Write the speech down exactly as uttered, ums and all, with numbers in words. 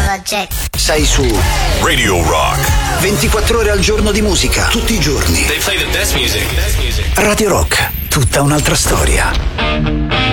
Project. Sei su Radio Rock. ventiquattro ore al giorno di musica, tutti i giorni. They play the best music. Best music. Radio Rock, tutta un'altra storia.